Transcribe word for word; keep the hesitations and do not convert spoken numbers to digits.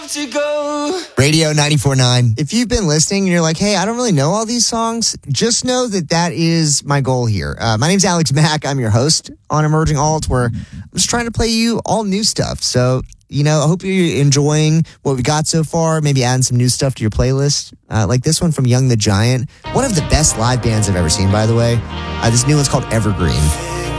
To go. Radio ninety-four point nine. If you've been listening and you're like, hey, I don't really know all these songs, just know that that is my goal here. Uh, my name's Alex Mack. I'm your host on Emerging Alt, where I'm just trying to play you all new stuff. So, you know, I hope you're enjoying what we got so far, maybe adding some new stuff to your playlist, uh, like this one from Young the Giant. One of the best live bands I've ever seen, by the way. Uh, this new one's called Evergreen.